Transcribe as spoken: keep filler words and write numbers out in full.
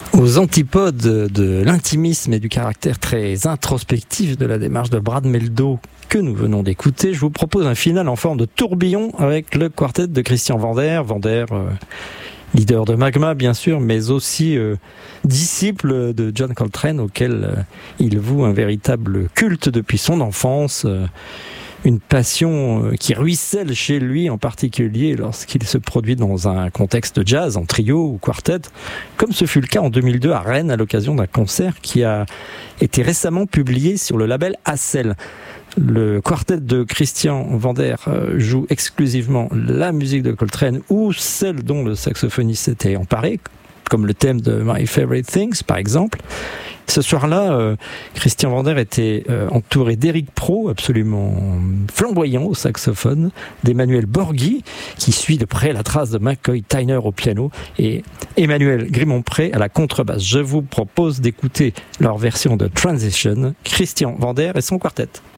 Aux antipodes de l'intimisme et du caractère très introspectif de la démarche de Brad Mehldau que nous venons d'écouter, je vous propose un final en forme de tourbillon avec le quartet de Christian Vander. Vander, euh, leader de Magma bien sûr, mais aussi euh, disciple de John Coltrane, auquel euh, il voue un véritable culte depuis son enfance. Euh, Une passion qui ruisselle chez lui, en particulier lorsqu'il se produit dans un contexte jazz, en trio ou quartet, comme ce fut le cas en deux mille deux à Rennes à l'occasion d'un concert qui a été récemment publié sur le label Hassel. Le quartet de Christian Vander joue exclusivement la musique de Coltrane ou celle dont le saxophoniste s'était emparé, comme le thème de My Favorite Things par exemple. Ce soir-là, euh, Christian Vander était euh, entouré d'Éric Pro, absolument flamboyant au saxophone, d'Emmanuel Borghi, qui suit de près la trace de McCoy Tyner au piano, et Emmanuel Grimont-Pré à la contrebasse. Je vous propose d'écouter leur version de Transition, Christian Vander et son quartet.